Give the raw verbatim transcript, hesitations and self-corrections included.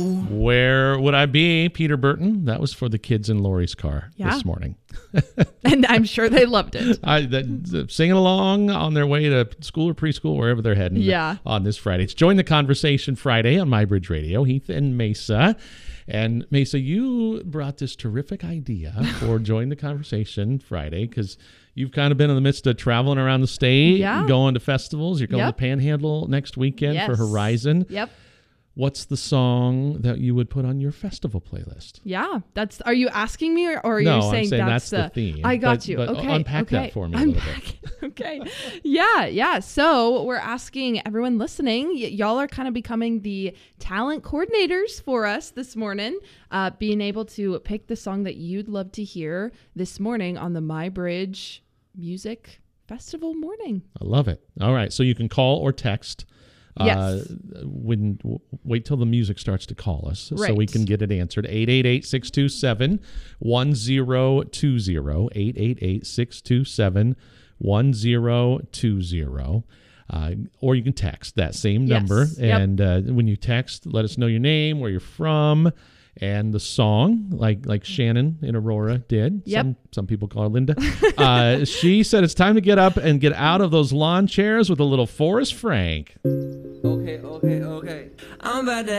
Where would I be? Peter Burton. That was for the kids in Lori's car yeah. this morning. And I'm sure they loved it. I, that, singing along on their way to school or preschool, wherever they're heading yeah. on this Friday. It's Join the Conversation Friday on MyBridge Radio. Heath and Mesa. And Mesa, you brought this terrific idea for Join the Conversation Friday because you've kind of been in the midst of traveling around the state, yeah. going to festivals. You're going yep. to Panhandle next weekend yes. for Horizon. Yep. What's the song that you would put on your festival playlist? Yeah, that's. Are you asking me, or, or are no, you saying, I'm saying that's, that's the, the theme? I got but, you. But okay, unpack okay. that for me a unpack, little bit. Okay. Yeah, yeah. So we're asking everyone listening. Y- y'all are kind of becoming the talent coordinators for us this morning, uh, being able to pick the song that you'd love to hear this morning on the MyBridge Music Festival morning. I love it. All right, so you can call or text. Yes. Uh, when w- wait till the music starts to call us right. so we can get it answered. eight eight eight, six two seven, one zero two zero. eight eight eight, six two seven, one zero two zero. Uh, or you can text that same number. Yes. Yep. And uh, when you text, let us know your name, where you're from, and the song, like like Shannon in Aurora did. Yep. Some, some people call her Linda. Uh, she said it's time to get up and get out of those lawn chairs with a little Forrest Frank. Okay, okay, okay. I'm about to